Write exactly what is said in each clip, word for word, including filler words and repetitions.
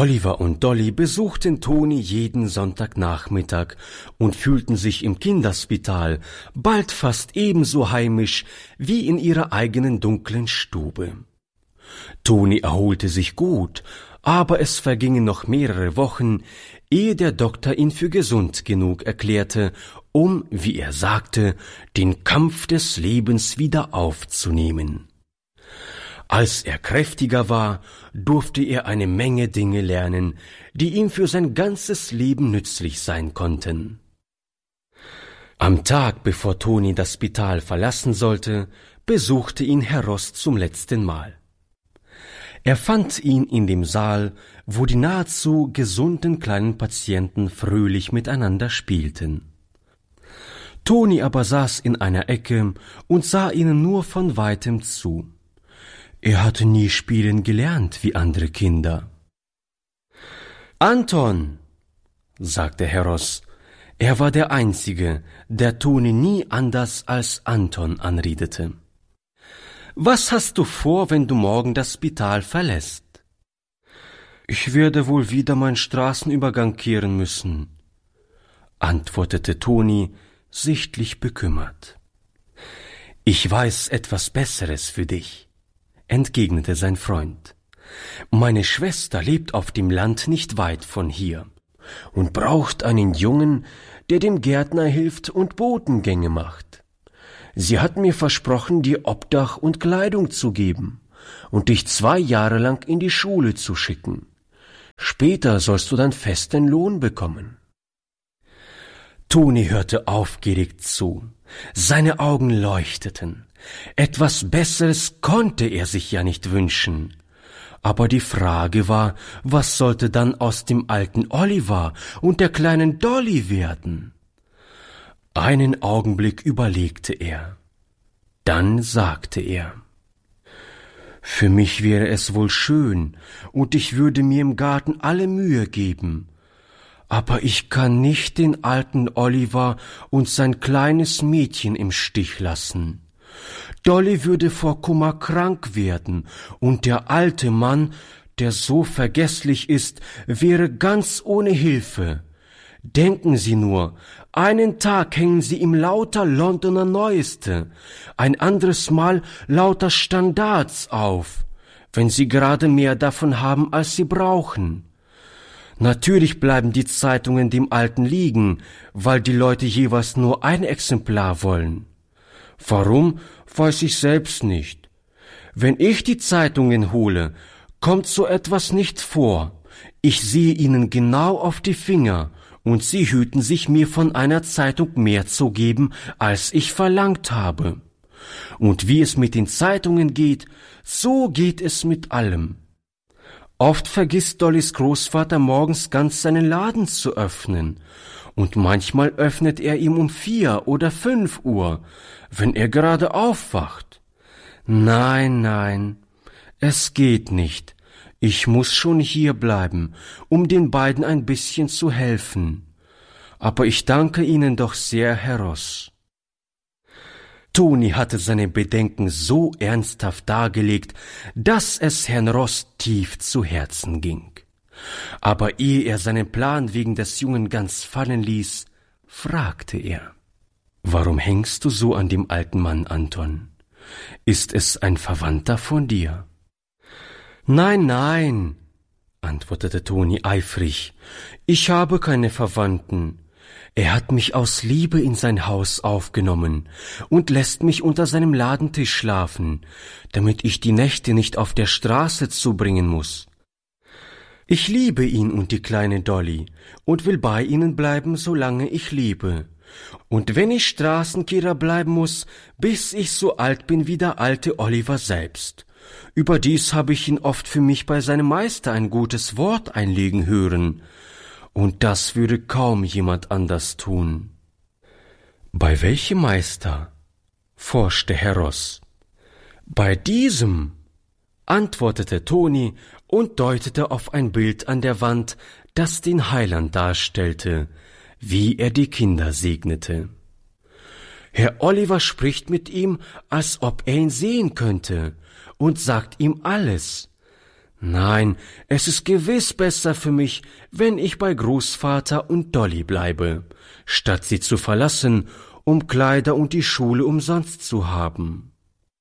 Oliver und Dolly besuchten Toni jeden Sonntagnachmittag und fühlten sich im Kinderspital bald fast ebenso heimisch wie in ihrer eigenen dunklen Stube. Toni erholte sich gut, aber es vergingen noch mehrere Wochen, ehe der Doktor ihn für gesund genug erklärte, um, wie er sagte, den Kampf des Lebens wieder aufzunehmen. Als er kräftiger war, durfte er eine Menge Dinge lernen, die ihm für sein ganzes Leben nützlich sein konnten. Am Tag, bevor Toni das Spital verlassen sollte, besuchte ihn Herr Ross zum letzten Mal. Er fand ihn in dem Saal, wo die nahezu gesunden kleinen Patienten fröhlich miteinander spielten. Toni aber saß in einer Ecke und sah ihnen nur von weitem zu. Er hatte nie spielen gelernt wie andere Kinder. »Anton«, sagte Herr Ross. Er war der Einzige, der Toni nie anders als Anton anredete. »Was hast du vor, wenn du morgen das Spital verlässt?« »Ich werde wohl wieder meinen Straßenübergang kehren müssen«, antwortete Toni, sichtlich bekümmert. »Ich weiß etwas Besseres für dich«, entgegnete sein Freund. »Meine Schwester lebt auf dem Land nicht weit von hier und braucht einen Jungen, der dem Gärtner hilft und Botengänge macht. Sie hat mir versprochen, dir Obdach und Kleidung zu geben und dich zwei Jahre lang in die Schule zu schicken. Später sollst du dann festen Lohn bekommen.« Toni hörte aufgeregt zu. Seine Augen leuchteten. Etwas Besseres konnte er sich ja nicht wünschen. Aber die Frage war, was sollte dann aus dem alten Oliver und der kleinen Dolly werden? Einen Augenblick überlegte er. Dann sagte er: »Für mich wäre es wohl schön, und ich würde mir im Garten alle Mühe geben. Aber ich kann nicht den alten Oliver und sein kleines Mädchen im Stich lassen. Dolly würde vor Kummer krank werden, und der alte Mann, der so vergesslich ist, wäre ganz ohne Hilfe. Denken Sie nur, einen Tag hängen Sie ihm lauter Londoner Neueste, ein anderes Mal lauter Standards auf, wenn Sie gerade mehr davon haben, als Sie brauchen. Natürlich bleiben die Zeitungen dem Alten liegen, weil die Leute jeweils nur ein Exemplar wollen. Warum, weiß ich selbst nicht. Wenn ich die Zeitungen hole, kommt so etwas nicht vor. Ich sehe ihnen genau auf die Finger, und sie hüten sich, mir von einer Zeitung mehr zu geben, als ich verlangt habe. Und wie es mit den Zeitungen geht, so geht es mit allem. Oft vergisst Dollys Großvater morgens ganz seinen Laden zu öffnen, und manchmal öffnet er ihm um vier oder fünf Uhr, wenn er gerade aufwacht. Nein, nein, es geht nicht. Ich muss schon hier bleiben, um den beiden ein bisschen zu helfen. Aber ich danke Ihnen doch sehr, Herr Ross.« Toni hatte seine Bedenken so ernsthaft dargelegt, dass es Herrn Ross tief zu Herzen ging. Aber ehe er seinen Plan wegen des Jungen ganz fallen ließ, fragte er: »Warum hängst du so an dem alten Mann, Anton? Ist es ein Verwandter von dir?« »Nein, nein«, antwortete Toni eifrig, »ich habe keine Verwandten. Er hat mich aus Liebe in sein Haus aufgenommen und lässt mich unter seinem Ladentisch schlafen, damit ich die Nächte nicht auf der Straße zubringen muss. Ich liebe ihn und die kleine Dolly und will bei ihnen bleiben, solange ich lebe. Und wenn ich Straßenkehrer bleiben muss, bis ich so alt bin wie der alte Oliver selbst. Überdies habe ich ihn oft für mich bei seinem Meister ein gutes Wort einlegen hören. Und das würde kaum jemand anders tun.« »Bei welchem Meister?« forschte Herr Ross. »Bei diesem«, antwortete Toni und deutete auf ein Bild an der Wand, das den Heiland darstellte, wie er die Kinder segnete. »Herr Oliver spricht mit ihm, als ob er ihn sehen könnte, und sagt ihm alles. Nein, es ist gewiss besser für mich, wenn ich bei Großvater und Dolly bleibe, statt sie zu verlassen, um Kleider und die Schule umsonst zu haben.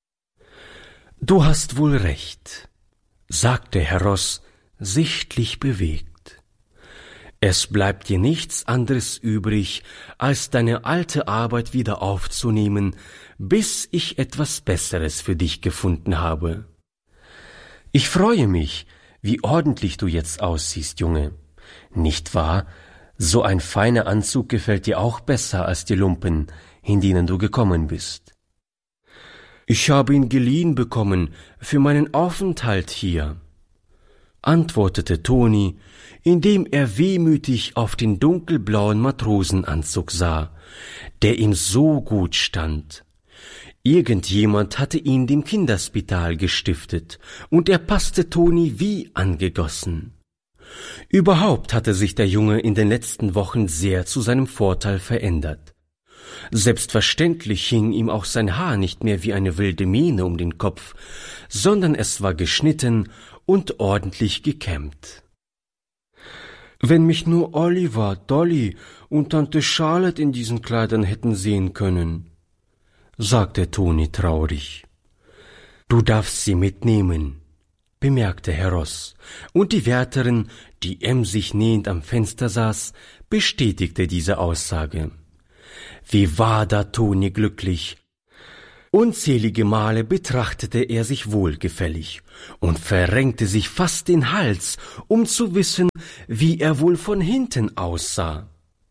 »Du hast wohl recht«, sagte Herr Ross, sichtlich bewegt. »Es bleibt dir nichts anderes übrig, als deine alte Arbeit wieder aufzunehmen, bis ich etwas Besseres für dich gefunden habe. Ich freue mich, wie ordentlich du jetzt aussiehst, Junge. Nicht wahr? So ein feiner Anzug gefällt dir auch besser als die Lumpen, in denen du gekommen bist.« »Ich habe ihn geliehen bekommen für meinen Aufenthalt hier«, antwortete Toni, indem er wehmütig auf den dunkelblauen Matrosenanzug sah, der ihm so gut stand. Irgendjemand hatte ihn dem Kinderspital gestiftet, und er passte Toni wie angegossen. Überhaupt hatte sich der Junge in den letzten Wochen sehr zu seinem Vorteil verändert. Selbstverständlich hing ihm auch sein Haar nicht mehr wie eine wilde Mähne um den Kopf, sondern es war geschnitten und ordentlich gekämmt. »Wenn mich nur Oliver, Dolly und Tante Charlotte in diesen Kleidern hätten sehen können«, sagte Toni traurig. »Du darfst sie mitnehmen«, bemerkte Herr Ross, und die Wärterin, die emsig nähend am Fenster saß, bestätigte diese Aussage. Wie war da Toni glücklich! Unzählige Male betrachtete er sich wohlgefällig und verrenkte sich fast den Hals, um zu wissen, wie er wohl von hinten aussah.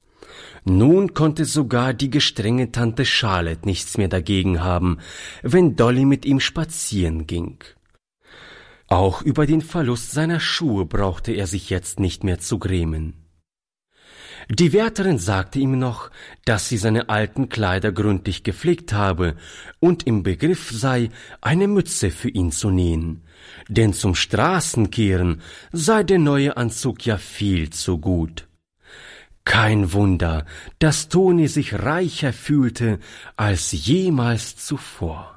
Nun konnte sogar die gestrenge Tante Charlotte nichts mehr dagegen haben, wenn Dolly mit ihm spazieren ging. Auch über den Verlust seiner Schuhe brauchte er sich jetzt nicht mehr zu grämen. Die Wärterin sagte ihm noch, dass sie seine alten Kleider gründlich gepflegt habe und im Begriff sei, eine Mütze für ihn zu nähen, denn zum Straßenkehren sei der neue Anzug ja viel zu gut. Kein Wunder, dass Toni sich reicher fühlte als jemals zuvor.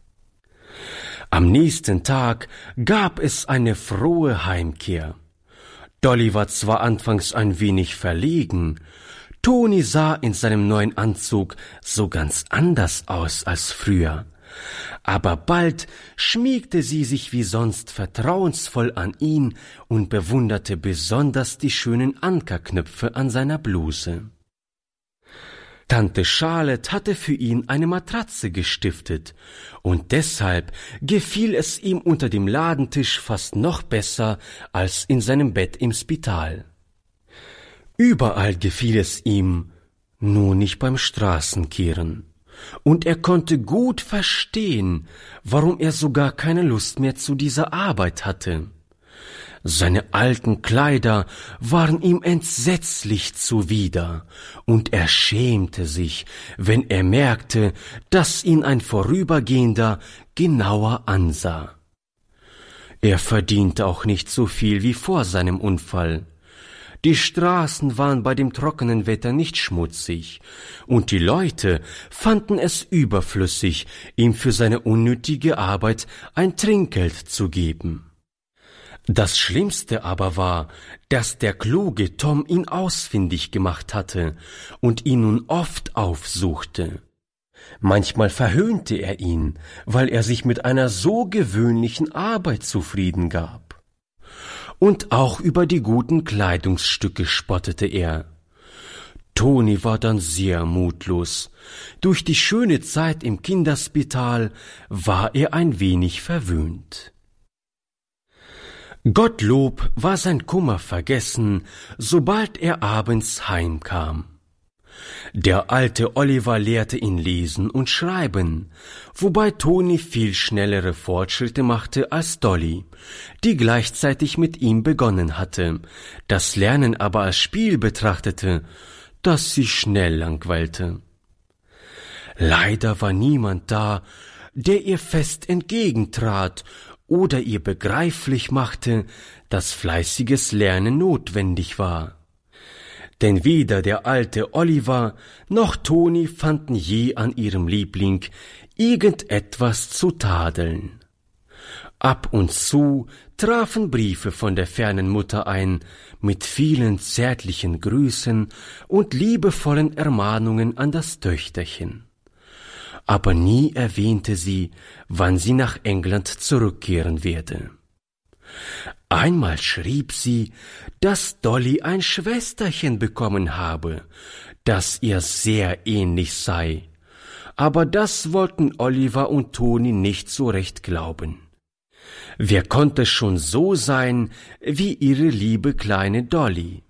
Am nächsten Tag gab es eine frohe Heimkehr. Dolly war zwar anfangs ein wenig verlegen, Toni sah in seinem neuen Anzug so ganz anders aus als früher, aber bald schmiegte sie sich wie sonst vertrauensvoll an ihn und bewunderte besonders die schönen Ankerknöpfe an seiner Bluse. Tante Charlotte hatte für ihn eine Matratze gestiftet, und deshalb gefiel es ihm unter dem Ladentisch fast noch besser als in seinem Bett im Spital. Überall gefiel es ihm, nur nicht beim Straßenkehren, und er konnte gut verstehen, warum er sogar keine Lust mehr zu dieser Arbeit hatte. Seine alten Kleider waren ihm entsetzlich zuwider, und er schämte sich, wenn er merkte, dass ihn ein Vorübergehender genauer ansah. Er verdiente auch nicht so viel wie vor seinem Unfall. Die Straßen waren bei dem trockenen Wetter nicht schmutzig, und die Leute fanden es überflüssig, ihm für seine unnötige Arbeit ein Trinkgeld zu geben. Das Schlimmste aber war, dass der kluge Tom ihn ausfindig gemacht hatte und ihn nun oft aufsuchte. Manchmal verhöhnte er ihn, weil er sich mit einer so gewöhnlichen Arbeit zufrieden gab. Und auch über die guten Kleidungsstücke spottete er. Toni war dann sehr mutlos. Durch die schöne Zeit im Kinderspital war er ein wenig verwöhnt. Gottlob war sein Kummer vergessen, sobald er abends heimkam. Der alte Oliver lehrte ihn lesen und schreiben, wobei Toni viel schnellere Fortschritte machte als Dolly, die gleichzeitig mit ihm begonnen hatte, das Lernen aber als Spiel betrachtete, das sie schnell langweilte. Leider war niemand da, der ihr fest entgegentrat oder ihr begreiflich machte, dass fleißiges Lernen notwendig war. Denn weder der alte Oliver noch Toni fanden je an ihrem Liebling irgendetwas zu tadeln. Ab und zu trafen Briefe von der fernen Mutter ein, mit vielen zärtlichen Grüßen und liebevollen Ermahnungen an das Töchterchen. Aber nie erwähnte sie, wann sie nach England zurückkehren werde. Einmal schrieb sie, dass Dolly ein Schwesterchen bekommen habe, das ihr sehr ähnlich sei. Aber das wollten Oliver und Toni nicht so recht glauben. Wer konnte schon so sein wie ihre liebe kleine Dolly?